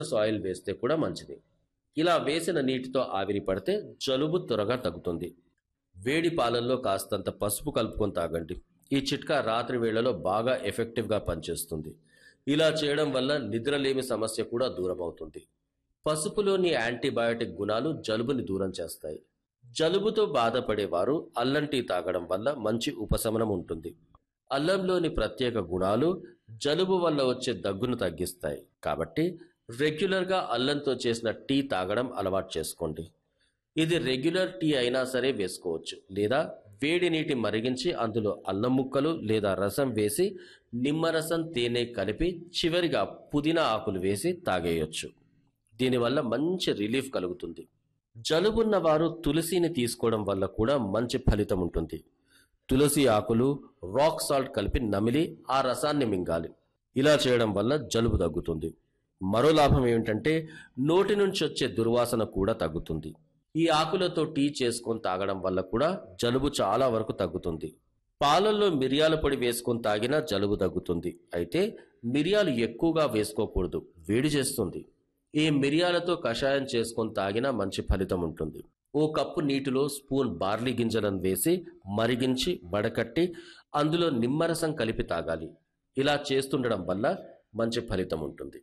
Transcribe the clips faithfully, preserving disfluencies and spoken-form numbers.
Oil వేస్తే కూడా మంచిది. ఇలా వేసిన నీటితో ఆవిరి పడితే జలుబు త్వరగా తగ్గుతుంది. వేడి పాలల్లో కాస్తంత పసుపు కలుపుకొని తాగండి. ఈ చిట్కా రాత్రి వేళలో బాగా ఎఫెక్టివ్గా పనిచేస్తుంది. ఇలా చేయడం వల్ల నిద్రలేమి సమస్య కూడా దూరం అవుతుంది. పసుపులోని యాంటీబయాటిక్ గుణాలు జలుబుని దూరం చేస్తాయి. జలుబుతో బాధపడేవారు అల్లం టీ తాగడం వల్ల మంచి ఉపశమనం ఉంటుంది. అల్లంలోని ప్రత్యేక గుణాలు జలుబు వల్ల వచ్చే దగ్గును తగ్గిస్తాయి. కాబట్టి రెగ్యులర్గా అల్లంతో చేసిన టీ తాగడం అలవాటు చేసుకోండి. ఇది రెగ్యులర్ టీ అయినా సరే వేసుకోవచ్చు, లేదా వేడి నీటి మరిగించి అందులో అల్లం ముక్కలు లేదా రసం వేసి నిమ్మరసం తేనె కలిపి చివరిగా పుదీనా ఆకులు వేసి తాగేయొచ్చు. దీనివల్ల మంచి రిలీఫ్ కలుగుతుంది. జలుబున్న వారు తులసిని తీసుకోవడం వల్ల కూడా మంచి ఫలితం ఉంటుంది. తులసి ఆకులు రాక్ సాల్ట్ కలిపి నమిలి ఆ రసాన్ని మింగాలి. ఇలా చేయడం వల్ల జలుబు తగ్గుతుంది. మరో లాభం ఏమిటంటే నోటి నుంచి వచ్చే దుర్వాసన కూడా తగ్గుతుంది. ఈ ఆకులతో టీ చేసుకొని తాగడం వల్ల కూడా జలుబు చాలా వరకు తగ్గుతుంది. పాలల్లో మిరియాల పొడి వేసుకొని తాగినా జలుబు తగ్గుతుంది. అయితే మిరియాలు ఎక్కువగా వేసుకోకూడదు, వేడి చేస్తుంది. ఈ మిరియాలతో కషాయం చేసుకొని తాగినా మంచి ఫలితం ఉంటుంది. ఓ కప్పు నీటిలో స్పూన్ బార్లీ గింజలను వేసి మరిగించి వడకట్టి అందులో నిమ్మరసం కలిపి తాగాలి. ఇలా చేస్తుండడం వల్ల మంచి ఫలితం ఉంటుంది.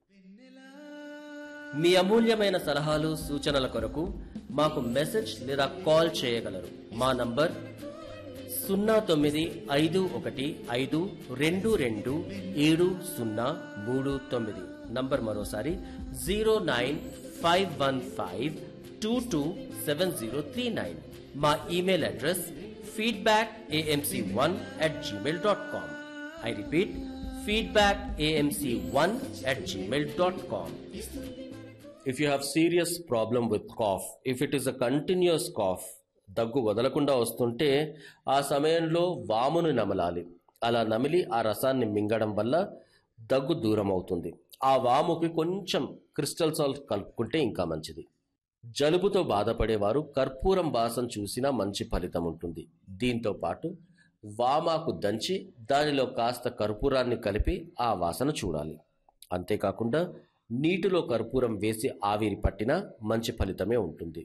మీ అమూల్యమైన సలహాలు సూచనల కొరకు మాకు మెసేజ్ లేదా కాల్ చేయగలరు. మా నంబర్ సున్నా తొమ్మిది ఐదు ఒకటి ఐదు రెండు రెండు ఏడు సున్నా మూడు తొమ్మిది. నంబర్ మరోసారి zero nine five one five two two seven zero three nine. మా email address feedback AMC one at Gmail dot com. I repeat, feedback AMC one at Gmail dot com. If you have serious problem with cough, if it is a continuous cough, దగ్గు వదలకుండా వస్తుంటే ఆ సమయంలో వామును నమలాలి. అలా నమిలి ఆ రసాన్ని మింగడం వల్ల దగ్గు దూరం అవుతుంది. ఆ వాముకి కొంచెం క్రిస్టల్ సాల్ట్ కలుపుకుంటే ఇంకా మంచిది. జలుబుతో బాధపడేవారు కర్పూరం వాసన చూసినా మంచి ఫలితం ఉంటుంది. దీంతో పాటు వామాకు దంచి దానిలో కాస్త కర్పూరాన్ని కలిపి ఆ వాసన చూడాలి. అంతేకాకుండా నీటిలో కర్పూరం వేసి ఆవిరి పట్టినా మంచి ఫలితమే ఉంటుంది.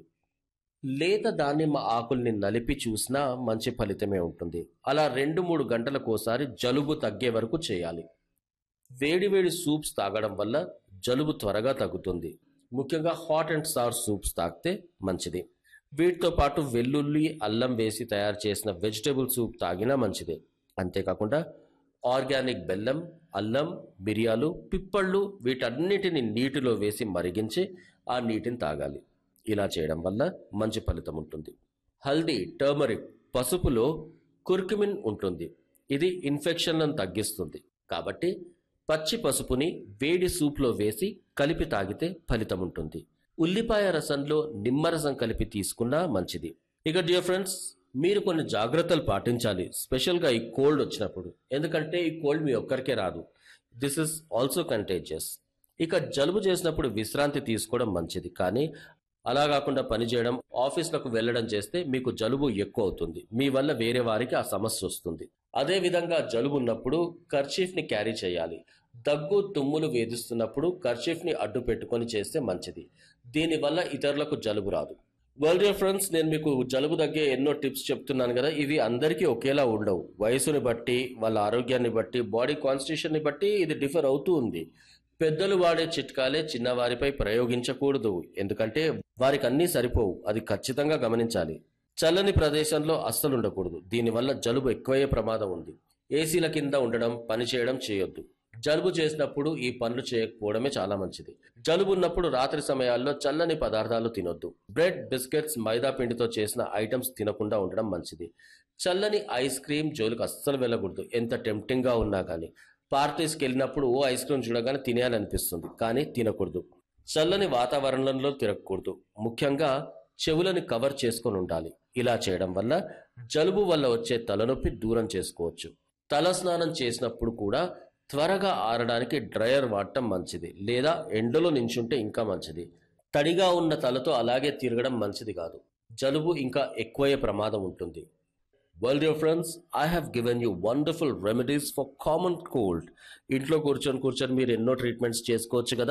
లేత దానిమ్మ ఆకుల్ని నలిపి చూసినా మంచి ఫలితమే ఉంటుంది. అలా రెండు మూడు గంటలకోసారి జలుబు తగ్గే వరకు చేయాలి. వేడివేడి సూప్స్ తాగడం వల్ల జలుబు త్వరగా తగ్గుతుంది. ముఖ్యంగా హాట్ అండ్ సార్ సూప్స్ తాగితే మంచిది. వీటితో పాటు వెల్లుల్లి అల్లం వేసి తయారు చేసిన వెజిటేబుల్ సూప్ తాగినా మంచిదే. అంతేకాకుండా ఆర్గానిక్ బెల్లం, అల్లం, మిరియాలు, పిప్పళ్ళు వీటన్నిటిని నీటిలో వేసి మరిగించి ఆ నీటిని తాగాలి. ఇలా చేయడం వల్ల మంచి ఫలితం ఉంటుంది. హల్దీ, టర్మరిక్, పసుపులో కుర్కుమిన్ ఉంటుంది. ఇది ఇన్ఫెక్షన్లను తగ్గిస్తుంది. కాబట్టి పచ్చి పసుపుని వేడి సూప్లో వేసి కలిపి తాగితే ఫలితం ఉంటుంది. ఉల్లిపాయ రసంలో నిమ్మరసం కలిపి తీసుకున్నా మంచిది. ఇక డియర్ ఫ్రెండ్స్, మీరు కొన్ని జాగ్రత్తలు పాటించాలి, స్పెషల్గా ఈ కోల్డ్ వచ్చినప్పుడు. ఎందుకంటే ఈ కోల్డ్ మీ ఒక్కరికే రాదు. This is also contagious. ఇక జలుబు చేసినప్పుడు విశ్రాంతి తీసుకోవడం మంచిది. కానీ అలా కాకుండా పనిచేయడం, ఆఫీస్లకు వెళ్ళడం చేస్తే మీకు జలుబు ఎక్కువ అవుతుంది. మీ వల్ల వేరే వారికి ఆ సమస్య వస్తుంది. అదే విధంగా జలుబు ఉన్నప్పుడు కర్చీఫ్ ని క్యారీ చేయాలి. దగ్గు తుమ్ములు వేధిస్తున్నప్పుడు కర్చీఫ్ ని అడ్డు పెట్టుకొని చేస్తే మంచిది. దీనివల్ల ఇతరులకు జలుబు రాదు. వెల్ డియర్ ఫ్రెండ్స్, నేను మీకు జలుబు తగ్గే ఎన్నో టిప్స్ చెప్తున్నాను కదా. ఇవి అందరికీ ఒకేలా ఉండవు. వయసుని బట్టి, వాళ్ళ ఆరోగ్యాన్ని బట్టి, బాడీ కాన్స్టిట్యూషన్ ని బట్టి ఇది డిఫర్ అవుతూ ఉంది. పెద్దలు వాడే చిట్కాలే చిన్నవారిపై ప్రయోగించకూడదు. ఎందుకంటే వారికి అన్నీ సరిపోవు. అది ఖచ్చితంగా గమనించాలి. చల్లని ప్రదేశంలో అస్సలు ఉండకూడదు. దీనివల్ల జలుబు ఎక్కువయ్యే ప్రమాదం ఉంది. ఏసీల కింద ఉండడం, పని చేయడం చేయొద్దు. జలుబు చేసినప్పుడు ఈ పనులు చేయకపోవడమే చాలా మంచిది. జలుబు ఉన్నప్పుడు రాత్రి సమయాల్లో చల్లని పదార్థాలు తినొద్దు. బ్రెడ్, బిస్కెట్స్, మైదా పిండితో చేసిన ఐటమ్స్ తినకుండా ఉండడం మంచిది. చల్లని ఐస్ క్రీమ్ జోలికి అస్సలు వెళ్ళకూడదు. ఎంత టెంప్టింగ్ గా ఉన్నా కానీ. పార్టీస్కి వెళ్ళినప్పుడు ఓ ఐస్ క్రీమ్ చూడగానే తినేయాలనిపిస్తుంది, కానీ తినకూడదు. చల్లని వాతావరణంలో తిరగకూడదు. ముఖ్యంగా చెవులని కవర్ చేసుకొని ఉండాలి. ఇలా చేయడం వల్ల జలుబు వల్ల వచ్చే తలనొప్పి దూరం చేసుకోవచ్చు. తల స్నానం చేసినప్పుడు కూడా త్వరగా ఆరడానికి డ్రయర్ వాడటం మంచిది, లేదా ఎండలో నించుంటే ఇంకా మంచిది. తడిగా ఉన్న తలతో అలాగే తిరగడం మంచిది కాదు. జలుబు ఇంకా ఎక్కువయ్యే ప్రమాదం ఉంటుంది. Well dear friends, I have given you wonderful remedies for common cold. ఇంట్లో కూర్చొని కూర్చొని మీరు ఎన్నో ట్రీట్మెంట్స్ చేసుకోవచ్చు కదా.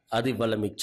అది వాళ్ళ మీకు